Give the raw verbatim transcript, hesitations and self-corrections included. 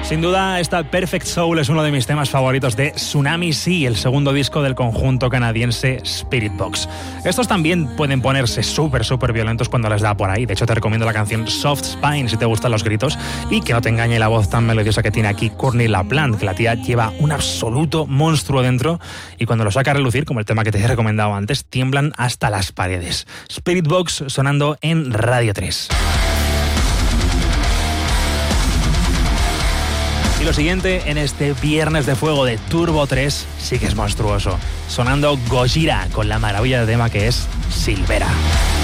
Sin duda, esta Perfect Soul es uno de mis temas favoritos de Tsunami Sea, el segundo disco del conjunto canadiense Spiritbox. Estos también pueden ponerse súper, súper violentos cuando les da por ahí. De hecho, te recomiendo la canción Soft Spine si te gustan los gritos y que no te engañe la voz tan melodiosa que tiene aquí Courtney LaPlante, que la tía lleva un absoluto monstruo dentro y cuando lo saca a relucir, como el tema que te he recomendado antes, tiemblan hasta las paredes. Spiritbox sonando en Radio tres. Y lo siguiente en este Viernes de Fuego de Turbo tres sí que es monstruoso. Sonando Gojira con la maravilla de tema que es Silvera.